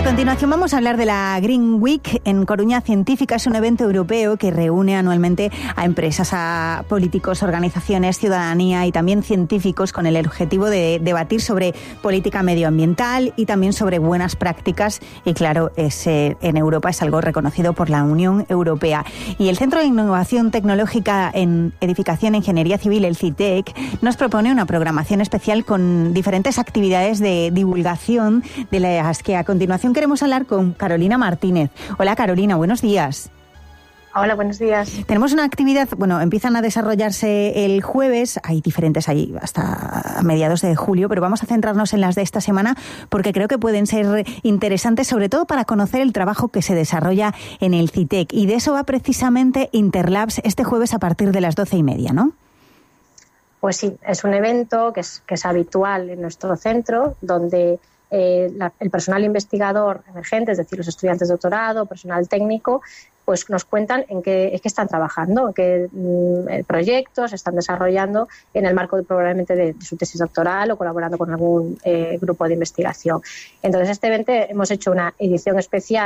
continuación vamos a hablar de la Green Week en Coruña Científica. Es un evento europeo que reúne anualmente a empresas, a políticos, organizaciones, ciudadanía y también científicos con el objetivo de debatir sobre política medioambiental y también sobre buenas prácticas. Y claro, en Europa es algo reconocido por la Unión Europea. Y el Centro de Innovación Tecnológica en Edificación e Ingeniería Civil, el CITEC, nos propone una programación especial con diferentes actividades de divulgación, de las que a continuación queremos hablar con Carolina Martínez. Hola Carolina, buenos días. Hola, buenos días. Tenemos una actividad, empiezan a desarrollarse el jueves, hay diferentes ahí hasta mediados de julio, pero vamos a centrarnos en las de esta semana porque creo que pueden ser interesantes, sobre todo para conocer el trabajo que se desarrolla en el CITEC. Y de eso va precisamente Interlabs este jueves a partir de las 12:30, ¿no? Pues sí, es un evento que es habitual en nuestro centro, donde el personal investigador emergente, es decir, los estudiantes de doctorado, personal técnico, pues nos cuentan en qué están trabajando, en qué proyectos están desarrollando en el marco probablemente de su tesis doctoral o colaborando con algún grupo de investigación. Entonces, este evento hemos hecho una edición especial